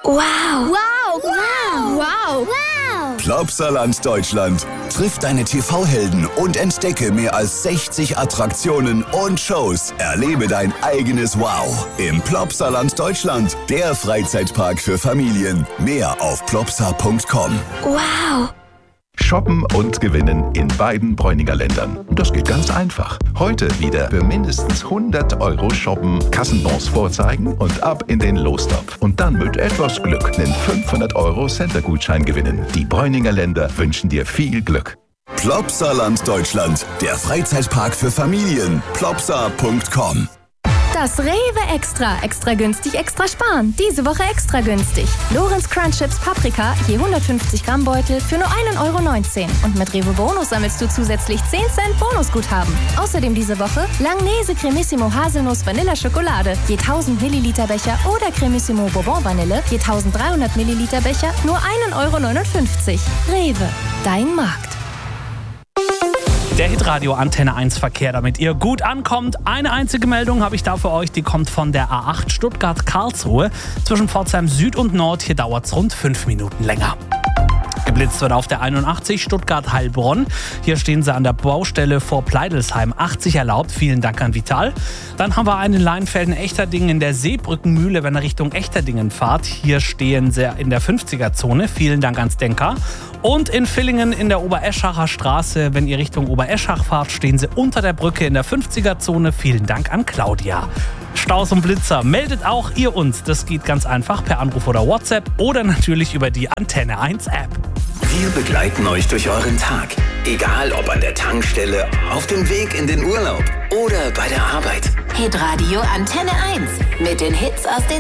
Wow. Wow. Wow. Wow. Wow. Plopsaland Deutschland. Triff deine TV-Helden und entdecke mehr als 60 Attraktionen und Shows. Erlebe dein eigenes Wow im Plopsaland Deutschland, der Freizeitpark für Familien. Mehr auf plopsa.com. Wow. Shoppen und gewinnen in beiden Bräuninger Ländern. Das geht ganz einfach. Heute wieder für mindestens 100 € shoppen, Kassenbons vorzeigen und ab in den Lostopf. Und dann mit etwas Glück einen 500 € Center-Gutschein gewinnen. Die Bräuninger Länder wünschen dir viel Glück. Plopsaland Deutschland, der Freizeitpark für Familien. plopsa.com. Das Rewe extra günstig, extra sparen. Diese Woche extra günstig. Lorenz Crunch Chips Paprika, je 150 Gramm Beutel für nur 1,19 €. Und mit Rewe Bonus sammelst du zusätzlich 10 Cent Bonusguthaben. Außerdem diese Woche Langnese Cremissimo Haselnuss Vanilla Schokolade, je 1000 Milliliter Becher oder Cremissimo Bourbon Vanille, je 1300 Milliliter Becher, nur 1,59 €. Rewe, dein Markt. Der Hitradio Antenne 1 Verkehr, damit ihr gut ankommt. Eine einzige Meldung habe ich da für euch, die kommt von der A8 Stuttgart-Karlsruhe. Zwischen Pforzheim Süd und Nord, hier dauert es rund 5 Minuten länger. Geblitzt wird auf der 81 Stuttgart-Heilbronn. Hier stehen sie an der Baustelle vor Pleidelsheim. 80 erlaubt. Vielen Dank an Vital. Dann haben wir einen in Leinfelden-Echterdingen in der Seebrückenmühle, wenn ihr Richtung Echterdingen fahrt. Hier stehen sie in der 50er-Zone. Vielen Dank ans Denker. Und in Villingen in der Obereschacher Straße, wenn ihr Richtung Obereschach fahrt, stehen sie unter der Brücke in der 50er-Zone. Vielen Dank an Claudia. Staus und Blitzer, meldet auch ihr uns. Das geht ganz einfach per Anruf oder WhatsApp oder natürlich über die Antenne 1 App. Wir begleiten euch durch euren Tag. Egal ob an der Tankstelle, auf dem Weg in den Urlaub oder bei der Arbeit. Hitradio Antenne 1 mit den Hits aus den